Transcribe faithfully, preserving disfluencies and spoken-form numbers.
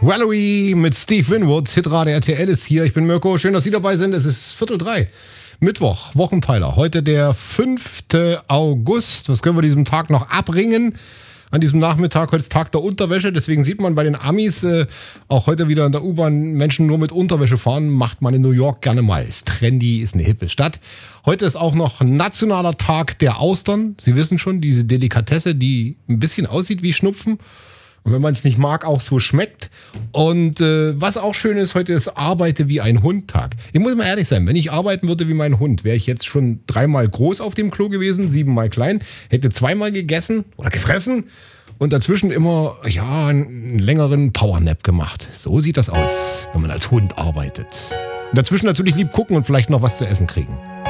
Valerie mit Steve Winwood, Hitradio R T L ist hier. Ich bin Mirko, schön, dass Sie dabei sind. Es ist Viertel drei. Mittwoch, Wochenteiler. Heute der fünfte August. Was können wir diesem Tag noch abringen? An diesem Nachmittag, heute ist Tag der Unterwäsche, deswegen sieht man bei den Amis äh, auch heute wieder in der U-Bahn Menschen nur mit Unterwäsche fahren, macht man in New York gerne mal. Ist trendy, ist eine hippe Stadt. Heute ist auch noch nationaler Tag der Austern. Sie wissen schon, diese Delikatesse, die ein bisschen aussieht wie Schnupfen. Und wenn man es nicht mag, auch so schmeckt. Und äh, was auch schön ist, heute ist Arbeite wie ein Hund-Tag. Ich muss mal ehrlich sein, wenn ich arbeiten würde wie mein Hund, wäre ich jetzt schon dreimal groß auf dem Klo gewesen, siebenmal klein, hätte zweimal gegessen oder gefressen und dazwischen immer ja einen längeren Powernap gemacht. So sieht das aus, wenn man als Hund arbeitet. Und dazwischen natürlich lieb gucken und vielleicht noch was zu essen kriegen.